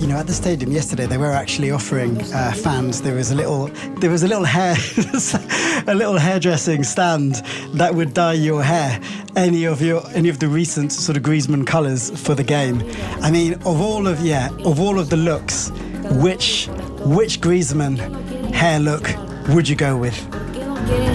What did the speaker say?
at the stadium yesterday, they were actually offering fans. There was a little hair, a little hairdressing stand that would dye your hair any of the recent sort of Griezmann colours for the game. I mean, of all of the looks, which Griezmann hair look would you go with?